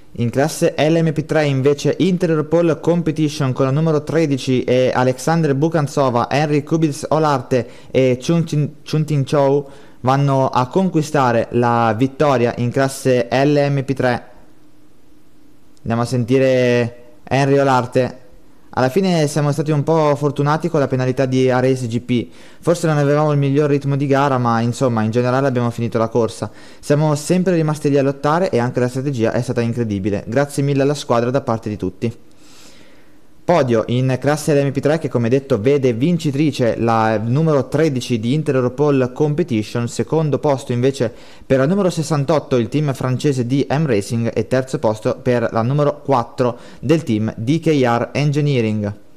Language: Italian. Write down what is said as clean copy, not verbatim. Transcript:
In classe LMP3 invece Interpol Competition con la numero 13 e Alexander Bukantsova, Henry Kubitz Olarte e Chuntin Chou vanno a conquistare la vittoria in classe LMP3. Andiamo a sentire Henry Olarte. Alla fine siamo stati un po' fortunati con la penalità di Race GP. Forse non avevamo il miglior ritmo di gara, ma insomma in generale abbiamo finito la corsa. Siamo sempre rimasti lì a lottare e anche la strategia è stata incredibile. Grazie mille alla squadra da parte di tutti. Podio in classe LMP3 che come detto vede vincitrice la numero 13 di Interpol Competition, secondo posto invece per la numero 68 il team francese di M-Racing e terzo posto per la numero 4 del team DKR Engineering.